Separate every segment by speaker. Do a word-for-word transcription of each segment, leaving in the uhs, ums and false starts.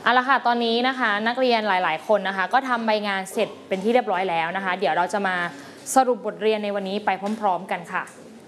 Speaker 1: เอาละค่ะตอนนี้นะคะนักเรียนหลายๆคนนะคะก็ทำใบงานเสร็จเป็นที่เรียบร้อยแล้วนะคะเดี๋ยวเราจะมาสรุปบทเรียนในวันนี้ไปพร้อมๆกันค่ะ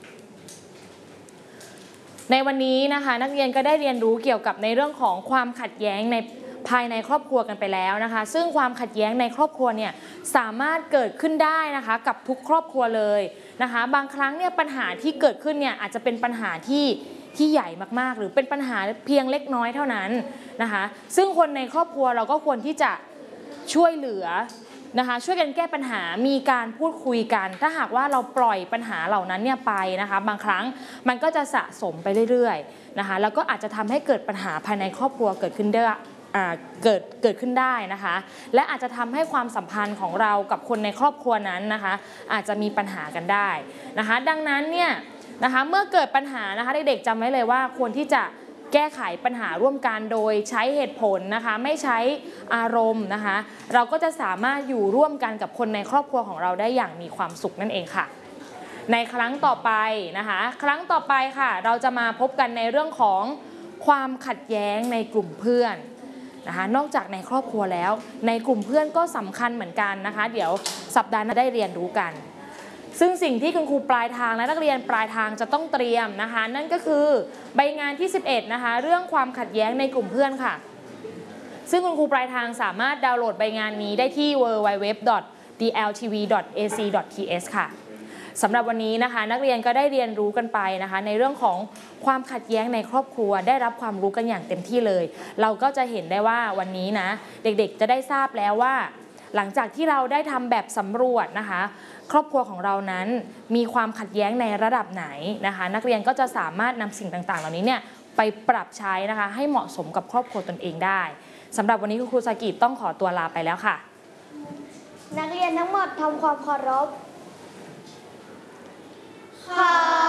Speaker 1: ในวันนี้นะคะนักเรียนก็ได้เรียนรู้เกี่ยวกับในเรื่องของความขัดแย้งในภายในครอบครัวกันไปแล้วนะคะซึ่งความขัดแย้งในครอบครัวเนี่ยสามารถเกิดขึ้นได้นะคะกับทุกครอบครัวเลยนะคะบางครั้งเนี่ยปัญหาที่เกิดขึ้นเนี่ยอาจจะเป็นปัญหาที่ที่ใหญ่มากๆหรือเป็นปัญหาเพียงเล็กน้อยเท่านั้นนะคะซึ่งคนในครอบครัวเราก็ควรที่จะช่วยเหลือนะคะช่วยกันแก้ปัญหามีการพูดคุยกันถ้าหากว่าเราปล่อยปัญหาเหล่านั้นเนี่ยไปนะคะบางครั้งมันก็จะสะสมไปเรื่อยๆนะคะแล้วก็อาจจะทำให้เกิดปัญหาภายในครอบครัวเกิดขึ้นได้เกิดเกิดขึ้นได้นะคะและอาจจะทำให้ความสัมพันธ์ของเรากับคนในครอบครัวนั้นนะคะอาจจะมีปัญหากันได้นะคะดังนั้นเนี่ยนะคะเมื่อเกิดปัญหานะคะเด็กๆจำไว้เลยว่าควรที่จะแก้ไขปัญหาร่วมกันโดยใช้เหตุผลนะคะไม่ใช้อารมณ์นะคะเราก็จะสามารถอยู่ร่วมกันกับคนในครอบครัวของเราได้อย่างมีความสุขนั่นเองค่ะในครั้งต่อไปนะคะครั้งต่อไปค่ะเราจะมาพบกันในเรื่องของความขัดแย้งในกลุ่มเพื่อนนะคะนอกจากในครอบครัวแล้วในกลุ่มเพื่อนก็สำคัญเหมือนกันนะคะเดี๋ยวสัปดาห์หน้าได้เรียนรู้กันซึ่งสิ่งที่คุณครูปลายทางและนักเรียนปลายทางจะต้องเตรียมนะคะนั่นก็คือใบงานที่สิบเอ็ดนะคะเรื่องความขัดแย้งในกลุ่มเพื่อนค่ะซึ่งคุณครูปลายทางสามารถดาวน์โหลดใบงานนี้ได้ที่ ดับเบิลยู ดับเบิลยู ดับเบิลยู ดอท ดี แอล ที วี ดอท เอ ซี ดอท ที เอส ค่ะสำหรับวันนี้นะคะนักเรียนก็ได้เรียนรู้กันไปนะคะในเรื่องของความขัดแย้งในครอบครัวได้รับความรู้กันอย่างเต็มที่เลยเราก็จะเห็นได้ว่าวันนี้นะเด็กๆจะได้ทราบแล้วว่าหลังจากที่เราได้ทำแบบสำรวจนะคะครอบครัวของเรานั้นมีความขัดแย้งในระดับไหนนะคะนักเรียนก็จะสามารถนำสิ่งต่างๆเหล่านี้เนี่ยไปปรับใช้นะคะให้เหมาะสมกับครอบครัวตนเองได้สำหรับวันนี้คุณครูสากิต้องขอตัวลาไปแล้วค่ะ
Speaker 2: นักเรียนทั้งหมดทำความเคารพค่ะ